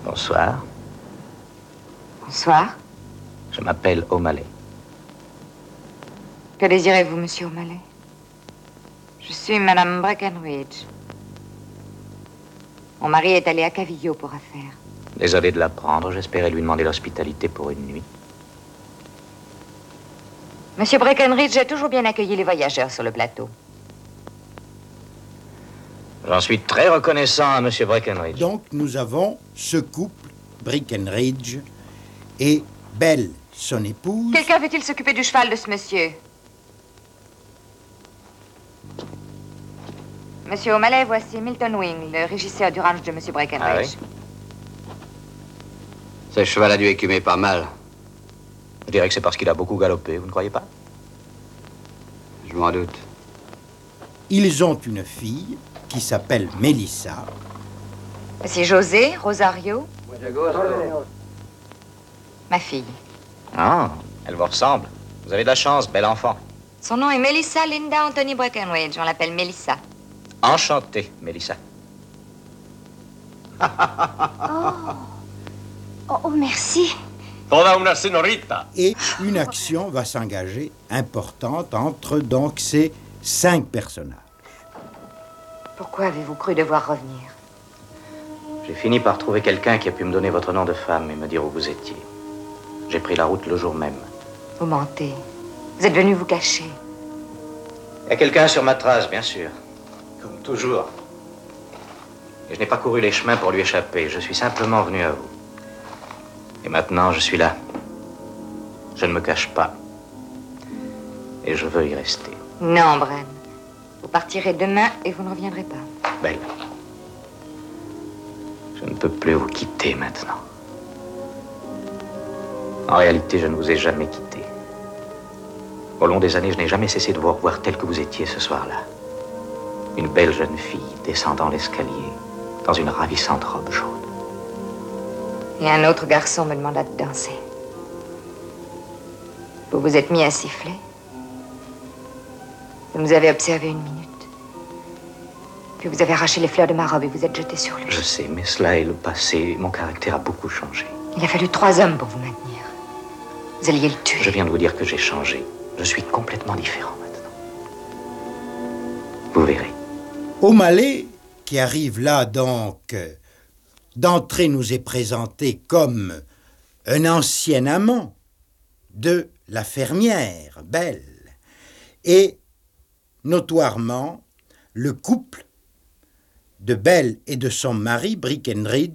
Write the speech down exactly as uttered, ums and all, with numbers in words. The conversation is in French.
Bonsoir. Bonsoir. Je m'appelle O'Malley. Que désirez-vous, monsieur O'Malley? Je suis Madame Breckenridge. Mon mari est allé à Cavillo pour affaires. Désolé de l'apprendre, j'espérais lui demander l'hospitalité pour une nuit. Monsieur Breckenridge a toujours bien accueilli les voyageurs sur le plateau. J'en suis très reconnaissant à Monsieur Breckenridge. Donc, nous avons ce couple, Breckenridge, et Belle, son épouse. Quelqu'un veut-il s'occuper du cheval de ce monsieur? Monsieur O'Malley, voici Milton Wing, le régisseur du ranch de Monsieur Breckenridge. Ah oui? Ce cheval a dû écumer pas mal. Je dirais que c'est parce qu'il a beaucoup galopé, vous ne croyez pas? Je m'en doute. Ils ont une fille qui s'appelle Melissa. C'est José, Rosario. Ma fille. Ah, elle vous ressemble. Vous avez de la chance, bel enfant. Son nom est Melissa Linda Anthony Breckenridge. On l'appelle Melissa. Enchanté, Melissa. Oh. Oh, oh, merci. Toda una señorita. Et une action va s'engager importante entre donc ces cinq personnages. Pourquoi avez-vous cru devoir revenir? J'ai fini par trouver quelqu'un qui a pu me donner votre nom de femme et me dire où vous étiez. J'ai pris la route le jour même. Vous mentez. Vous êtes venu vous cacher. Il y a quelqu'un sur ma trace, bien sûr. Comme toujours. Et je n'ai pas couru les chemins pour lui échapper. Je suis simplement venu à vous. Et maintenant, je suis là. Je ne me cache pas. Et je veux y rester. Non, Bren. Vous partirez demain et vous ne reviendrez pas. Belle. Je ne peux plus vous quitter maintenant. En réalité, je ne vous ai jamais quitté. Au long des années, je n'ai jamais cessé de vous revoir tel que vous étiez ce soir-là. Une belle jeune fille descendant l'escalier dans une ravissante robe jaune. Et un autre garçon me demanda de danser. Vous vous êtes mis à siffler. Vous nous avez observé une minute. Puis vous avez arraché les fleurs de ma robe et vous êtes jeté sur lui. Je sais, mais cela est le passé. Mon caractère a beaucoup changé. Il a fallu trois hommes pour vous maintenir. Vous alliez le tuer. Je viens de vous dire que j'ai changé. Je suis complètement différent maintenant. Vous verrez. O'Malley, qui arrive là donc, d'entrée nous est présenté comme un ancien amant de la fermière, Belle, et notoirement le couple de Belle et de son mari, Breckenridge,